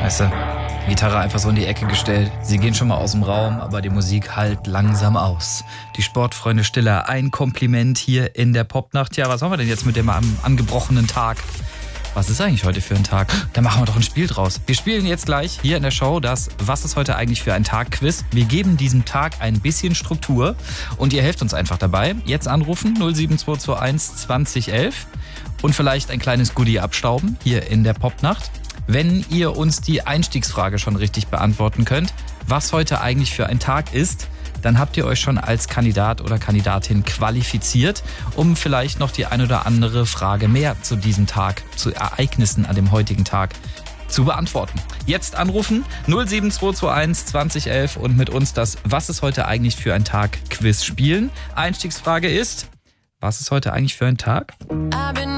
Weißt du, Gitarre einfach so in die Ecke gestellt. Sie gehen schon mal aus dem Raum, aber die Musik hallt langsam aus. Die Sportfreunde Stiller, ein Kompliment hier in der Popnacht. Ja, was haben wir denn jetzt mit dem angebrochenen Tag? Was ist eigentlich heute für ein Tag? Da machen wir doch ein Spiel draus. Wir spielen jetzt gleich hier in der Show das Was ist heute eigentlich für ein Tag-Quiz. Wir geben diesem Tag ein bisschen Struktur und ihr helft uns einfach dabei. Jetzt anrufen 07221 2011 und vielleicht ein kleines Goodie abstauben hier in der Popnacht. Wenn ihr uns die Einstiegsfrage schon richtig beantworten könnt, was heute eigentlich für ein Tag ist, dann habt ihr euch schon als Kandidat oder Kandidatin qualifiziert, um vielleicht noch die ein oder andere Frage mehr zu diesem Tag, zu Ereignissen an dem heutigen Tag zu beantworten. Jetzt anrufen 07221 2011 und mit uns das Was ist heute eigentlich für ein Tag Quiz spielen. Einstiegsfrage ist, was ist heute eigentlich für ein Tag?